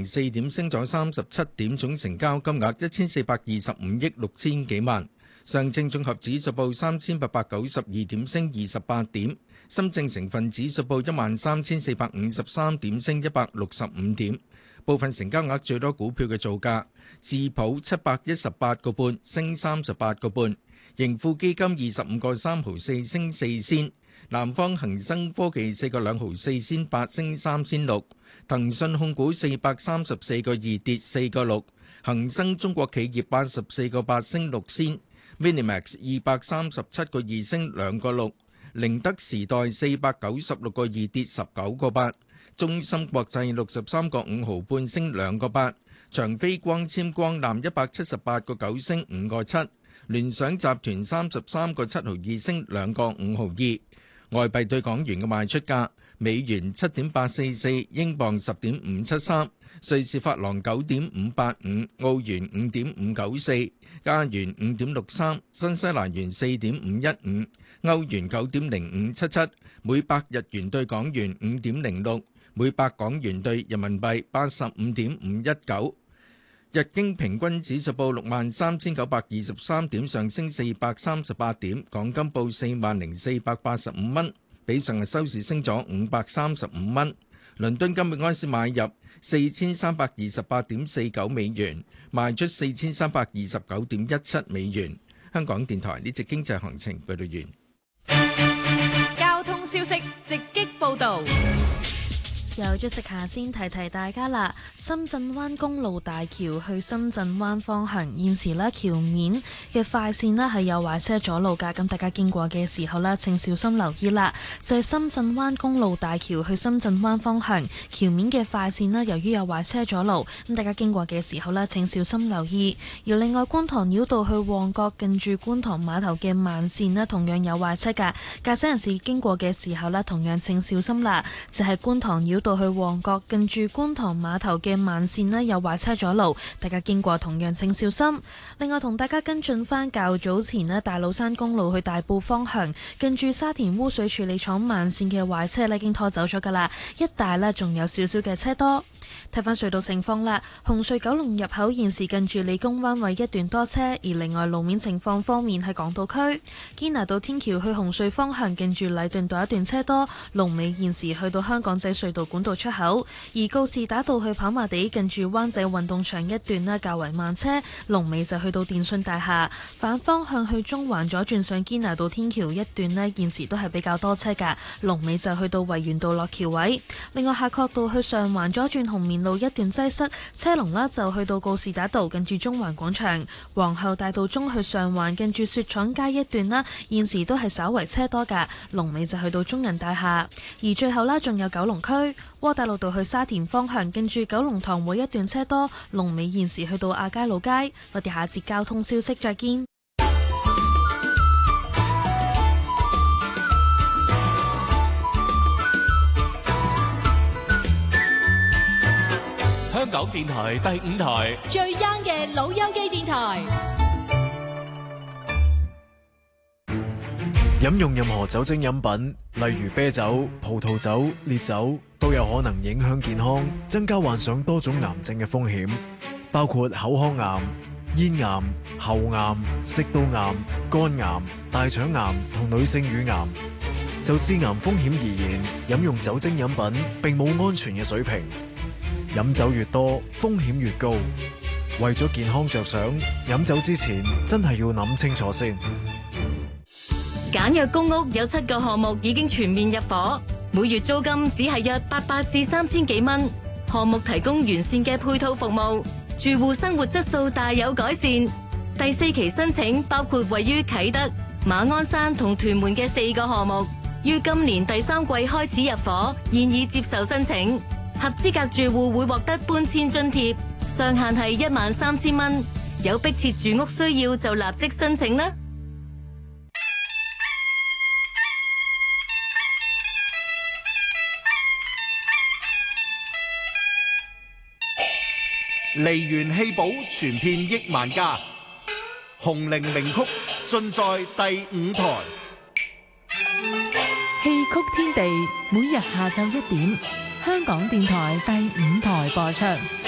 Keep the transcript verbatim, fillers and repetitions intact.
四點，升咗三十七點，總成交金額一千四百二十五億六千幾萬。上證綜合指數報三千八百九十二點，升二十八點。深證成分指數報一萬三千四百五十三點，升一百六十五點。部分成交額最多股票嘅造價：智普七百一十八個半，升三十八個半；盈富基金二十五個三毫四，升四仙；南方恒生科技四個兩毫四仙八，升三仙六；騰訊控股四百三十四個二，跌四個六；恒生中國企業八十四個八，升六仙；Minimax 二百三十七個二，升兩個六；寧德時代四百九十六個二，跌十九個八。中芯國際六十三個五毫半，升兩個八；長飛光纖光纜一百七十八個九，升五個七；聯想集團三十三個七毫二，升兩個五毫二。外幣對港元嘅賣出價：美元七點八四四，英鎊十點五七三，瑞士法郎九點五八五，澳元五點五九四，加元五點六三，新西蘭元四點五一五，歐元九點零五七七，每百日元對港元五點零六。每百港元兌人民幣八十五點五一九，日經平均指數報六萬三千九百二十三點，上升四百三十八點。港金報四萬零四百八十五蚊，比上日收市升咗五百三十五蚊。倫敦金每盎司買入四千三百二十八點四九美元，賣出四千三百二十九點一七美元。香港電台呢節經濟行情報道完。 交通消息直擊報導。 又咗食下先提提大家啦，深圳灣公路大橋去深圳灣方向現時呢橋面嘅快線呢係有壞車阻路㗎，咁大家經過嘅時候呢請小心留意啦。就係深圳灣公路大橋去深圳灣方向橋面嘅快線呢，由於有壞車阻路，咁大家經過嘅時候呢請小心留意。而另外觀塘繞道去旺角近住觀塘碼頭嘅慢線呢，同樣有壞車㗎，駕駛人士經過嘅時候呢，同樣請小心啦。就係觀塘繞道到去旺角近住觀塘碼頭嘅慢線呢有壞車阻路，大家經過同樣請小心。另外同大家跟進返較早前呢大老山公路去大埔方向近住沙田污水處理廠慢線嘅壞車呢已經拖走咗㗎啦，一帶呢仲有少少嘅車多。睇返隧道情況啦，紅隧九龍入口現時近住理工灣位一段多車，而另外路面情況方面喺港島區堅拿道天橋去紅隧方向近住禮頓道一段車多，龍尾現時去到香港仔隧道管道出口，而告士打道去跑馬地近住灣仔運動場一段呢較為慢車，龍尾就去到電訊大廈。反方向去中環左轉上堅拿道天橋一段呢現時都係比較多車㗎，龍尾就去到維園道落橋位。另外夏慤道去上環左轉紅棉路一段擠塞，車龍啦就去到告士打道近住中環廣場，皇后大道中去上環近住雪廠街一段啦，現時都係稍為車多㗎，龍尾就去到中銀大廈。而最後啦，仲有九龍區窩打老道去沙田方向近住九龍塘會一段車多，龍尾現時去到亞皆老街。我哋下節交通消息再見。 香港電台第五台最 young 嘅老友記電台。 飲用任何酒精飲品，例如啤酒、葡萄酒、烈酒，都有可能影響健康，增加患上多種癌症嘅風險，包括口腔癌、咽癌、喉癌、食道癌、肝癌、大腸癌同女性乳癌。就致癌風險而言，飲用酒精飲品並冇安全嘅水平。飲酒越多，風險越高。為咗健康着想，飲酒之前真係要諗清楚先。 簡約公屋有七個項目已經全面入伙，每月租金只係約八百至三千幾蚊。項目提供完善嘅配套服務，住戶生活質素大有改善。第四期申請包括位於啟德、馬鞍山同屯門嘅四個項目，於今年第三季開始入伙，現已接受申請。合資格住戶會獲得搬遷津貼，上限係一萬三千蚊。有迫切住屋需要就立即申請啦。 梨園戲寶傳遍億萬家，紅伶名曲盡在第五台。 戲曲天地每日下晝一點，香港電台第五台播出。